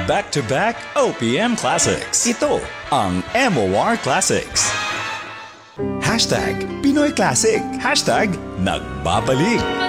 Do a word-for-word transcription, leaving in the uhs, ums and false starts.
back-to-back O P M Classics. Ito ang M O R Classics. Hashtag Pinoy Classic. Hashtag Nagbabalik.